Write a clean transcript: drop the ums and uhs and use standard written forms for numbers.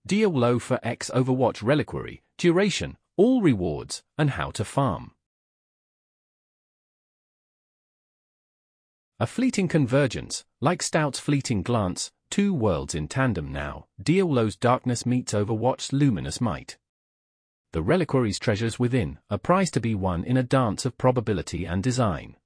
deal low for X Overwatch reliquary, duration, all rewards, and how to farm. A fleeting convergence, like Stout's fleeting glance, two worlds in tandem now. Diablo's darkness meets Overwatch's luminous might. The reliquary's treasures within, a prize to be won in a dance of probability and design.